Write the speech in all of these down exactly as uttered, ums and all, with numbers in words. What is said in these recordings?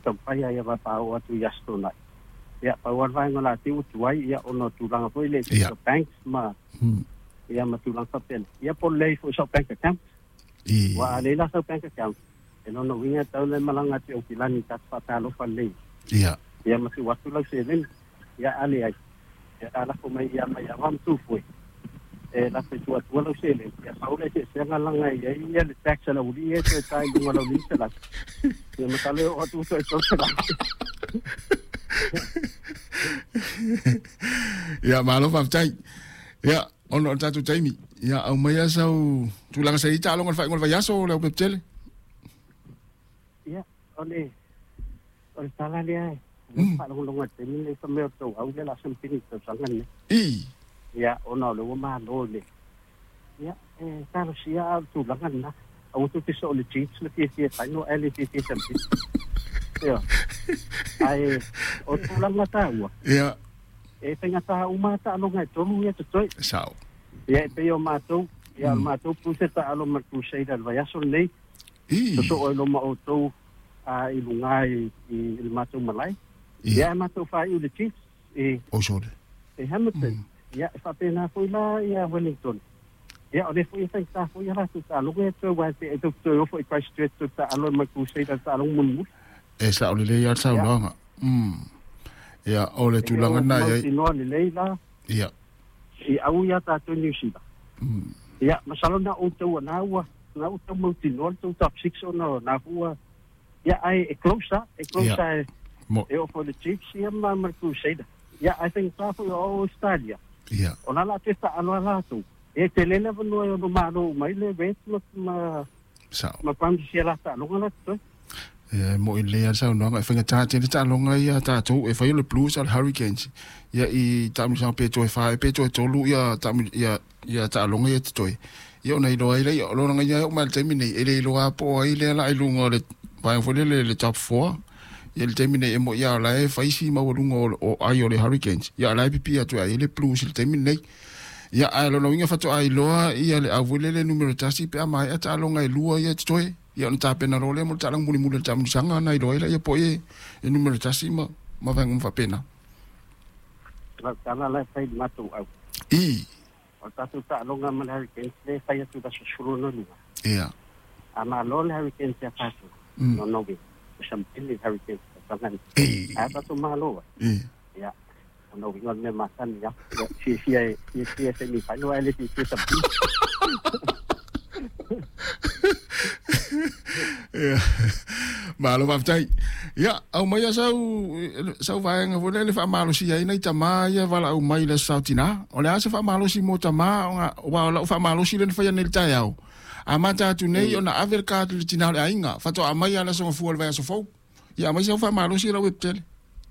sampai ya va pa o tu yastona ya pa wa vai ngola ti u tuai ya ono tu langa foi le banks ma ya ma tu langa pen ya po le fo so bank account wa le la so bank account eno no winga tau le malanga ti o kilani ta pa ta lo fa le ya ya ma tu wa tu la se len ya ale ai ya ala ko mai ya ma ya vam tu foi e la pe tu tu lo se le ya sa ole se se ngalanga ya ya le tax la uli e te tai ngo lo ni se la ya ma tale o tu so so se la ya malo fa tai ya ono tatu taimi ya au mai asau tu langa sai ta longa fa ngol va yaso le peptele ya ole ole sala dia pa lo longa te ni le fa me to au le la sempini to sangan i ya ono lo ma lo le ya eh talo sia tu langa na au tu so le cheats le ti ti tai no ele ti ti sempini ya ai o tu langa taua ya e tenga ta uma ta longa to lu ya to sao ya pe yo ma to ya ma to pu se ta lo ma tu sei dal vai aso nei i so o lo ma o to a i lungai i il ma to malai ya ma to fa i le chi e o sole e Hamilton ya fa pena foi la ya Wellington ya o le foi sai ta foi la tu ta lo que to wa te to to foi Christchurch to ta lo ma tu sei dal ta lo mun e sa o le ya sa longa mm ya o le tu langa na ya no le leila ya i au ya ta to New Zealand mm ya masalo na o to na wa na o to mo ti no to top six o no na ua ya ai e closer e closer e o for the chiefs ya ma ma tu sei da ya I think ta for o stadia ya ona la testa alo la tu e te le le no no ma no mai le vet ma sa ma pam si la ta no la tu e mo ile ya sa no nga fenga ta te ta longa ya ta to e fa le blues al hurricanes ya i ta mi sa pe to e fa pe to to lu ya ta mi ya ya ta longa ya to yo nei lo ile yo lo nga ya ma te mi nei ile lo a po ile la lu ngo le pa fo le le top four ya le te mi nei mo ya la e fa isi ma wo ngo o ai o le hurricanes ya la pi pi to ile blues le te mi nei ya ai lo nga fa to ai lo ya le avule le numero tasi pe mai ta longa i lu ya to ya on ta pena role mo talang muli muli tam sanga na i roila ya poe e numero tasi ma ma vang un fa pena la kana la sai matu au i o ta tu ta longa mal hurricane le sai tu da shuru no lu ya ama lo le hurricane ya pasu no no vi champagne hurricane tangan a ta tu malo ya no vi ngon me masan ya si si si si si ni fa no ele si si champagne ya malo va tai ya au mai sau sau vai nga vole le fa malo si ai nei tama ya vala au mai le sautina o le asa fa malo si mo tama wa la fa malo si le fa nei tai au amata tu nei ona averka tu tina le ainga fa to amai ala so fu le va so fo ya mai sau fa malo si la webtel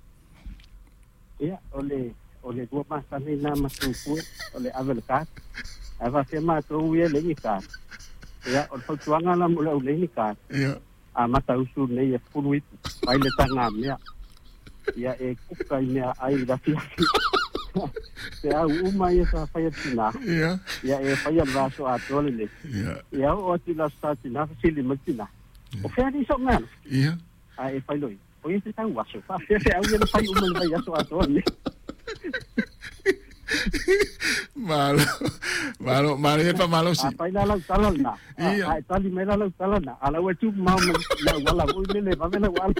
ya ole ole dua masa ni na masu fu ole averka ava se ma to ye le ni ka ya o to tuanga la mo le ni ka ya a mata usu nei e fuluit ai le tanga mea ya e kuka i mea ai la fia se a uma e sa fai tina ya ya e fai al vaso a tole le ya ya o ti la sta tina sili matina o fea di so ngal ya a e fai loi o e se tau vaso fa se se au ye fai uma le vai aso a tole malo malo malo e pa malo si fai la la tala na a tali me la la tala na ala we tu ma na wala o le le va vela wala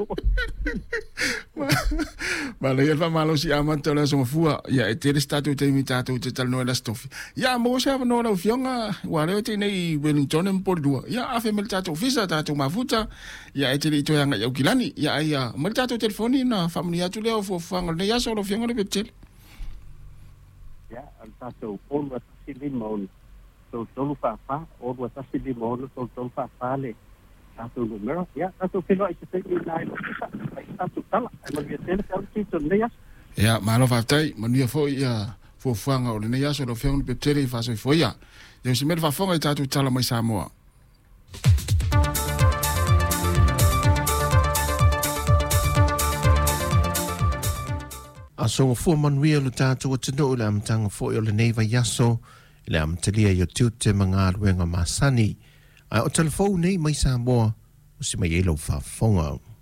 malo e pa malo si amante la so fua ya e te stato te imitato te tal no la stofi ya mo se no la fionga wala te nei Wellington en Pordua ya a fe meltato visa tato mafuta ya e te ito ya ya kilani ya ya meltato telefoni na familia tu le fo fanga ne ya so lo fionga le betel ya al tato on wa silimon to to fa fa o wa silimon to to fa fa le tato numero ya tato filo ai te ni nai tato tala ai me te te ti to ne ya ya malo fa tai mania fo ya fo fanga o ne ya so lo fiong pe tele fa so fo ya yo se mer fa fonga tato tala mai Samoa a so fo manuia lo tato o tino le amtanga fo yo le neiva yaso le amtalia yo tute manga luenga masani ai o telefone nei mai Samoa o si mai elo fa fonga